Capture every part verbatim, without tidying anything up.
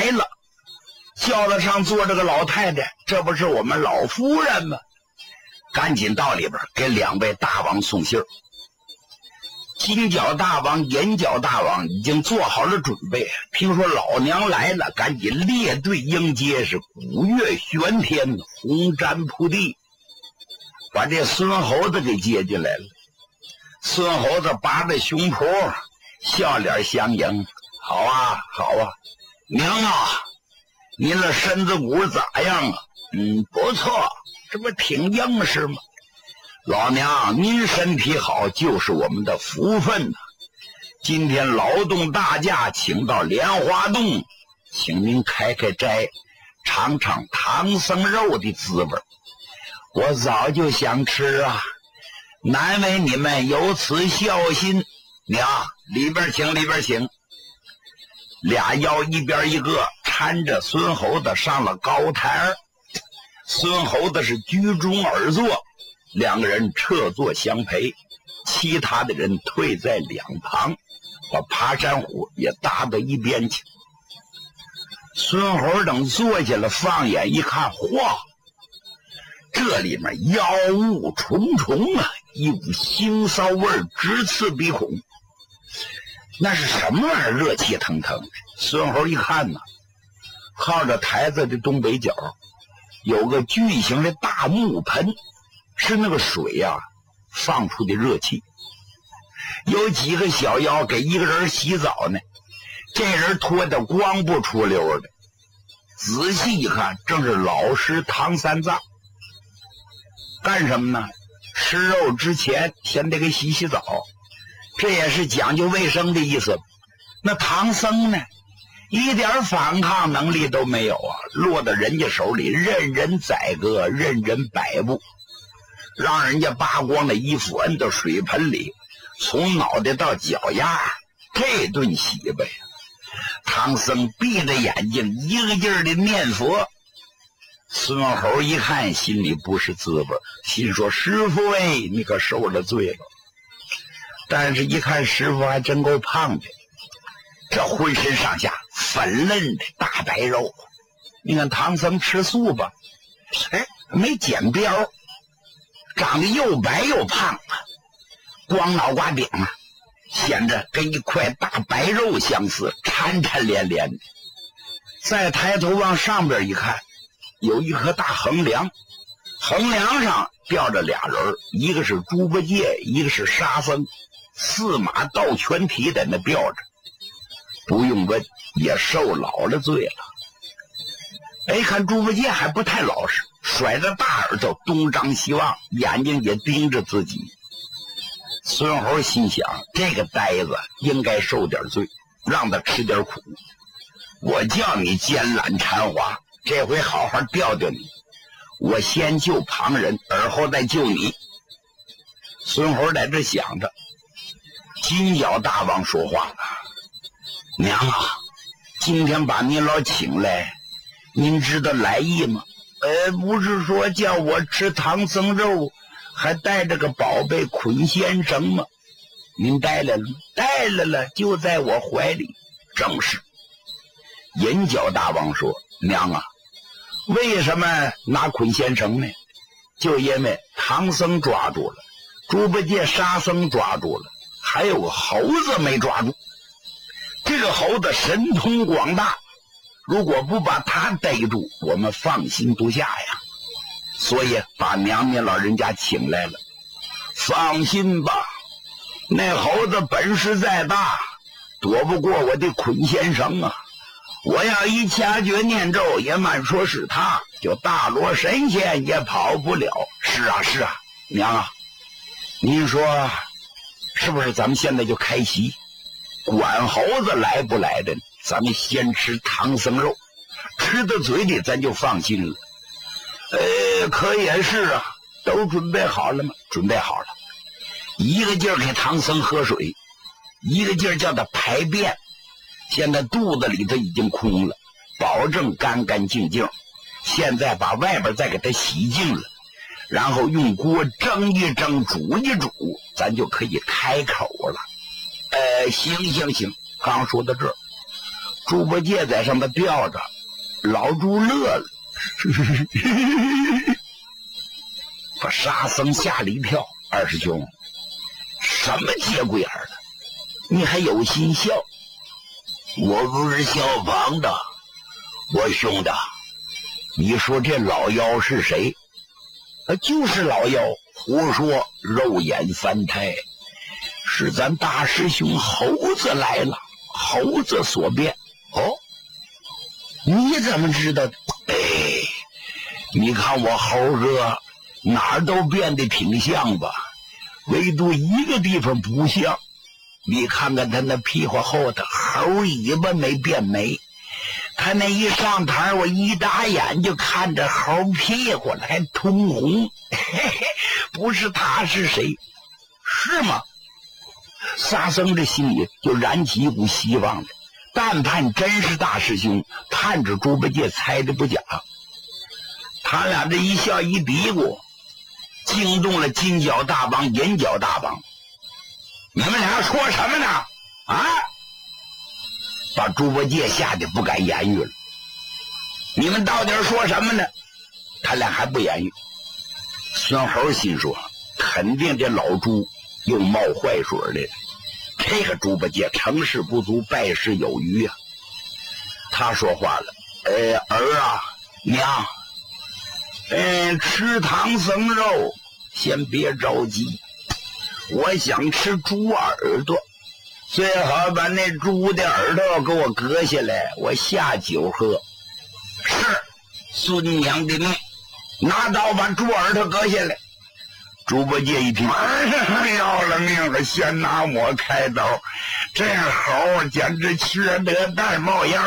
来了。轿子上坐着个老太太，这不是我们老夫人吗？赶紧到里边给两位大王送信儿。金角大王、银角大王已经做好了准备，听说老娘来了，赶紧列队迎接，是鼓乐喧天，红毡铺地，把这孙猴子给接进来了。孙猴子扒着胸脯，笑脸相迎：“好啊，好啊，娘啊，您的身子骨咋样啊？”“嗯，不错，这不挺硬实吗？”“老娘，您身体好就是我们的福分呐！今天劳动大驾，请到莲花洞，请您开开斋，尝尝唐僧肉的滋味。我早就想吃啊，难为你们有此孝心。娘，里边请，里边请。”俩妖一边一个搀着孙猴子上了高台儿，孙猴子是居中而坐，两个人侧坐相陪，其他的人退在两旁，把爬山虎也搭到一边去。孙猴等坐下了，放眼一看，嚯，这里面妖物重重啊，一股腥臊味儿直刺鼻孔。那是什么玩意儿？热气腾腾的。孙猴一看呢，靠着台子的东北角有个巨型的大木盆，是那个水呀、啊、放出的热气。有几个小妖给一个人洗澡呢，这人脱得光不出溜的，仔细一看，正是老师唐三藏。干什么呢？吃肉之前先得给洗洗澡，这也是讲究卫生的意思。那唐僧呢，一点反抗能力都没有啊，落到人家手里，任人宰割，任人摆布，让人家扒光了衣服摁到水盆里，从脑袋到脚丫，这顿洗呗。唐僧闭着眼睛一个劲儿的念佛。孙猴一看心里不是滋味，心说师傅哎，你可受了罪了。但是一看师傅还真够胖的，这浑身上下粉嫩的大白肉。你看唐僧吃素吧，哎，没减膘，长得又白又胖啊，光脑瓜顶啊，显着跟一块大白肉相似，颤颤连连的。再抬头往上边一看，有一棵大横梁，横梁上吊着俩人，一个是猪八戒，一个是沙僧，四马倒全蹄在那吊着。不用问，也受老了罪了。哎，看猪八戒还不太老实，甩着大耳朵东张西望，眼睛也盯着自己。孙猴心想，这个呆子应该受点罪，让他吃点苦。我叫你奸懒馋滑，这回好好吊吊你，我先救旁人，而后再救你。孙猴在这想着。金角大王说话了：“娘啊，今天把您老请来，您知道来意吗？呃，不是说叫我吃唐僧肉，还带着个宝贝捆仙绳吗？您带来了吗？带来了，就在我怀里。正是。”银角大王说：“娘啊，为什么拿捆仙绳呢？就因为唐僧抓住了，猪八戒、沙僧抓住了，还有个猴子没抓住。这个猴子神通广大，如果不把他逮住，我们放心不下呀。所以把娘娘老人家请来了。放心吧，那猴子本事再大，躲不过我的捆仙绳啊。我要一掐诀念咒，也满说是他，就大罗神仙也跑不了。是啊是啊，娘啊，您说是不是咱们现在就开席？管猴子来不来的，咱们先吃唐僧肉，吃到嘴里咱就放心了。呃，可也是啊，都准备好了吗？准备好了。一个劲儿给唐僧喝水，一个劲儿叫他排便。现在肚子里头已经空了，保证干干净净。现在把外边再给它洗净了，然后用锅蒸一蒸，煮一煮，咱就可以开口了。呃，行行行，刚说到这儿， 猪八戒在上面吊着，老猪乐了，把沙僧吓了一跳。二师兄，什么节骨眼儿的，你还有心笑？我不是笑旁的，我兄弟，你说这老妖是谁？啊，就是老妖。胡说，肉眼凡胎，是咱大师兄猴子来了，猴子所变。哦，你怎么知道的？哎，你看我猴哥哪儿都变得挺像吧，唯独一个地方不像。你看看他那屁股后头猴尾巴没变没，他那一上台，我一打眼就看着猴屁股了，还通红。嘿嘿，不是他是谁？是吗？沙僧这心里就燃起一股希望来，但盼真是大师兄，盼着猪八戒猜的不假。他俩这一笑一嘀咕，惊动了金角大王、银角大王。你们俩说什么呢？啊！把猪八戒吓得不敢言语了。你们到底说什么呢？他俩还不言语。孙猴心说，肯定这老猪又冒坏水来了。这个猪八戒成事不足，败事有余啊。他说话了：“呃，儿啊，娘，嗯，吃唐僧肉，先别着急。我想吃猪耳朵，最好把那猪的耳朵给我割下来，我下酒喝。”是，孙娘的命。拿刀把猪耳朵割下来。猪八戒一听，哎，要了命了，先拿我开刀，这猴简直缺德带冒烟。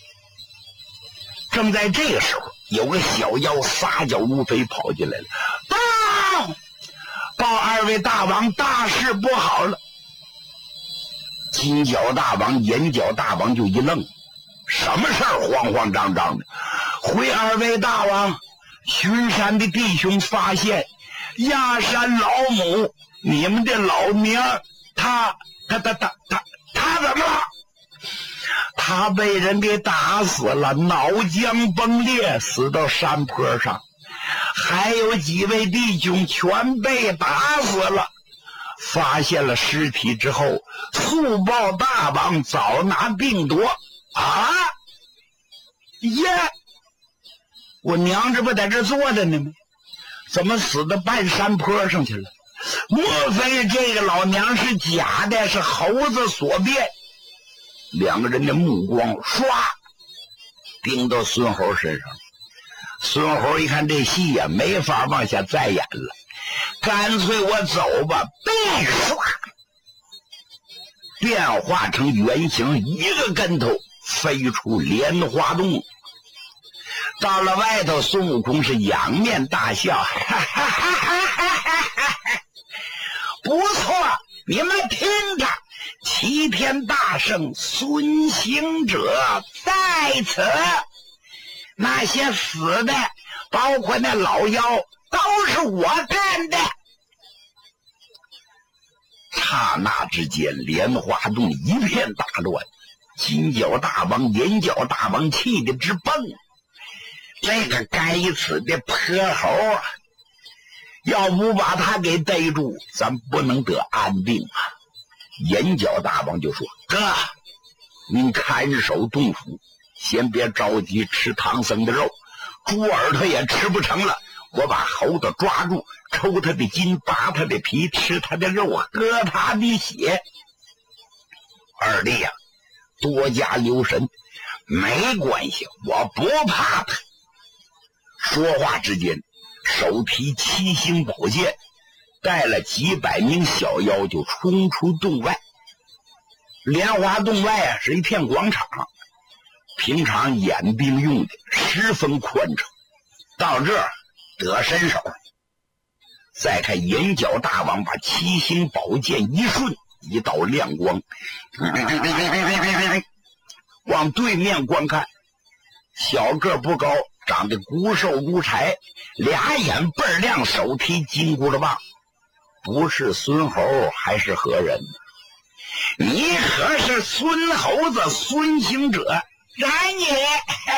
正在这个时候，有个小妖撒脚如飞跑进来了，报报二位大王，大事不好了。金角大王、银角大王就一愣，什么事儿？慌慌张张的。回二位大王，巡山的弟兄发现压山老母，你们的老娘，她她她她她她怎么了？她被人给打死了，脑浆崩裂，死到山坡上。还有几位弟兄全被打死了。发现了尸体之后，速报大王，早拿定夺。啊！耶！我娘这不在这坐着呢吗？怎么死到半山坡上去了？莫非这个老娘是假的，是猴子所变？两个人的目光唰盯到孙猴身上。孙猴一看这戏呀、啊，没法往下再演了，干脆我走吧。变唰变化成原形，一个跟头飞出莲花洞。到了外头，孙悟空是仰面大笑，哈哈哈哈哈哈！不错，你们听着，齐天大圣孙行者在此，那些死的，包括那老妖，都是我干的。刹那之间，莲花洞一片大乱，金角大王、银角大王气得直蹦。这个该死的泼猴啊！要不把他给逮住，咱不能得安定啊！银角大王就说：“哥，您看守洞府，先别着急吃唐僧的肉，猪耳朵也吃不成了。我把猴子抓住，抽他的筋，扒他的皮，吃他的肉，喝他的血。二弟呀、啊，多加留神。没关系，我不怕他。”说话之间，手提七星宝剑，带了几百名小妖就冲出洞外。莲花洞外啊是一片广场，平常演兵用的，十分宽敞。到这儿得伸手，再看银角大王把七星宝剑一顺，一道亮光，往对面观看，小个不高，长得骨瘦如柴，俩眼倍儿亮，手提金箍的棒，不是孙猴还是何人？ 你可是孙猴子孙行者？ 然也。